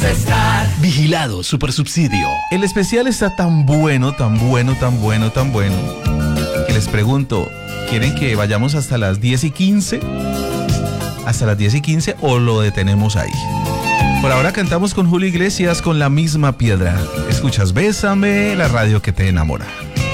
estar. Vigilado Supersubsidio. El especial está tan bueno, tan bueno, tan bueno, tan bueno, que les pregunto, ¿quieren que vayamos hasta las 10:15? ¿Hasta las 10:15 o lo detenemos ahí? Por ahora cantamos con Julio Iglesias con La Misma Piedra. Escuchas Bésame, la radio que te enamora.